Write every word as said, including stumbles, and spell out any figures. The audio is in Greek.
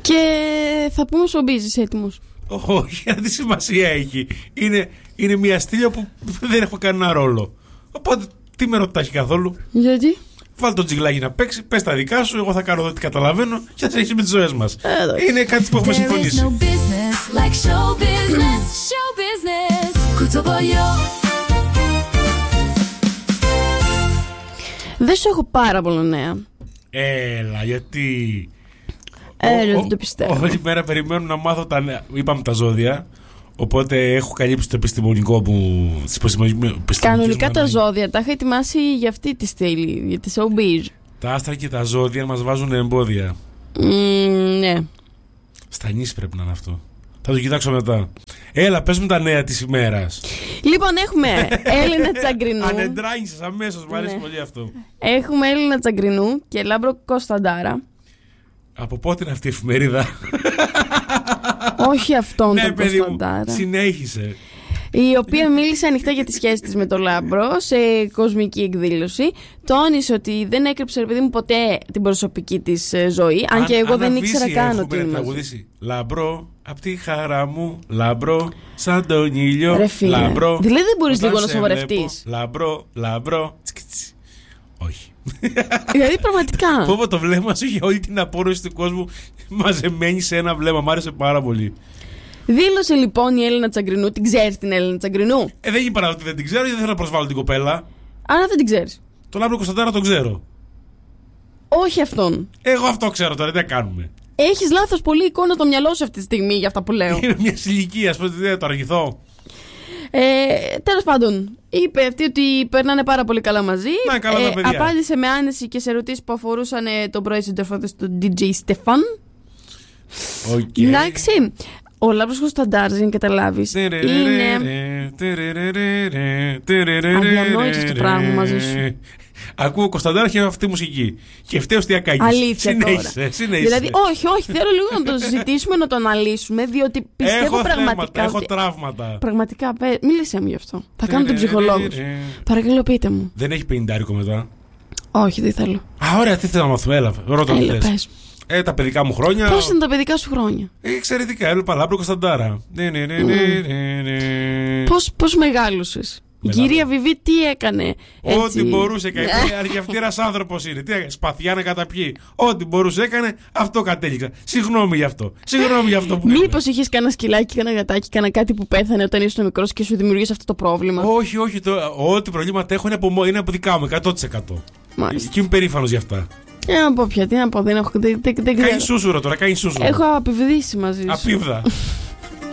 Και θα πούμε showbiz, είσαι έτοιμος? Όχι, τι σημασία έχει. Είναι, είναι μια στήλια που δεν έχω κανένα ρόλο. Οπότε τι με ρωτάς καθόλου? Γιατί? Βάλτε το τζιγλάκι να παίξει, πες τα δικά σου. Εγώ θα κάνω εδώ τι καταλαβαίνω και θα συνεχίσει με τις ζωές μας. Ε, είναι κάτι που έχουμε συμφωνήσει. Δεν σου έχω πάρα πολλά νέα. Έλα, γιατί. Έλα, δεν το πιστεύω. Όλη μέρα περιμένουν να μάθω τα νέα. Είπαμε τα ζώδια. Οπότε έχω καλύψει το επιστημονικό μου. Κανονικά τα ζώδια τα είχα ετοιμάσει για αυτή τη στήλη, για τη showbiz. Τα άστρα και τα ζώδια μας βάζουν εμπόδια. Mm, ναι. Στα νήσι πρέπει να είναι αυτό. Θα το κοιτάξω μετά. Έλα, πες μου τα νέα της ημέρας. Λοιπόν, έχουμε Έλληνα Τσαγκρινού. Ανεντράγησες αμέσως, μου αρέσει ναι. πολύ αυτό. Έχουμε Έλληνα Τσαγκρινού και Λάμπρο Κωνσταντάρα. Από πότε είναι αυτή η εφημερίδα? Όχι αυτόν ναι, τον παιδί Κωνσταντάρα. Μου, συνέχισε. Η οποία μίλησε ανοιχτά για τη σχέση της με τον Λάμπρο σε κοσμική εκδήλωση. Τόνισε ότι δεν έκρυψε, παιδί μου, ποτέ την προσωπική της ζωή. Αν, αν και εγώ δεν ήξερα καν ότι είναι μαζί. Λάμπρο, απ' τη χαρά μου, λάμπρο, σαν τον ήλιο. Ρε φίλε, λάμπρο, δηλαδή δεν μπορείς λίγο να σοβαρευτείς? Λάμπρο, λάμπρο, τσικιτσι. Όχι. Δηλαδή πραγματικά. Πω πω το βλέμμα σου είχε όλη την απόρρωση του κόσμου μαζεμένη σε ένα βλέμμα. Μ' άρεσε πάρα πολύ. Δήλωσε λοιπόν η Έλληνα Τσαγκρινού. Την ξέρεις την Έλληνα Τσαγκρινού? Ε, δεν είπα ότι δεν την ξέρω, γιατί δεν θέλω να προσβάλλω την κοπέλα. Άρα δεν την ξέρεις? Τον Λάμπρο Κωνσταντάρα τον ξέρω. Όχι αυτόν. Εγώ αυτό ξέρω τώρα, τι κάνουμε. Έχεις λάθος πολύ εικόνα στο μυαλό σου αυτή τη στιγμή για αυτά που λέω. Είναι μια ηλικία, α πούμε, δεν το αργηθώ. Ε, τέλος πάντων, είπε αυτή ότι περνάνε πάρα πολύ καλά μαζί. Να, καλά τα παιδιά. Ε, απάντησε με άνεση και σε ερωτήσεις που αφορούσαν ε, τον πρώην σύντροφο του, τον ντι τζέι Στεφάν. Okay. Εντάξει. Ο Λάμπρος Κωνσταντάρας, για να καταλάβεις, είναι αδιανόητος το πράγμα μαζί σου. Ακούω Κωνσταντάρα και αυτή τη μουσική. Και φταίω τι ακάγεις. Αλήθεια συνέχισε, τώρα. συνέχισε. Δηλαδή, όχι, όχι, θέλω λίγο να το συζητήσουμε, να το αναλύσουμε, διότι πιστεύω έχω πραγματικά. Θέματα, έχω ότι... τραύματα. Πραγματικά, πέ... μίλησέ μου γι' αυτό. Θα κάνω τον ψυχολόγο. Παρακαλώ, πείτε μου. Δεν έχει πενηντάρικο μετά? Όχι, δεν θέλω. Α, ωραία, τι θέλω να μάθουμε, έλα. Ρώτα μου θες. Ε, τα παιδικά μου χρόνια. Πώς είναι τα παιδικά σου χρόνια? Ε, εξαιρετικά, έβλεπα Λάμπρο Κωνσταντάρα. Ναι, ναι, ναι, ναι, ναι. Πώς, πώς μεγάλωσες? Η κυρία Βιβί τι έκανε? Έτσι. Ό,τι μπορούσε έκανε. Αρχιαυτήρας άνθρωπος είναι. Τι έκανε, σπαθιά να καταπιεί. Ό,τι μπορούσε έκανε, αυτό κατέληξα. Συγγνώμη γι' αυτό. Συγγνώμη γι' αυτό που. Μήπως είχες κανένα σκυλάκι, κανένα γατάκι, κανένα κάτι που πέθανε όταν ήσουν μικρός και σου δημιουργήσε αυτό το πρόβλημα? Όχι, όχι. Το, ό,τι προβλήματα έχω είναι από, είναι από δικά μου, εκατό τοις εκατό. Μάλιστα. Και είμαι περήφανος γι' αυτά. Τι να πω πια, τι να πω, δεν έχω. Δεν, δεν, δεν κάνει σούσουρο τώρα, κάνει σούσουρο. Έχω απειβδίσει μαζί σου. Απίβδα.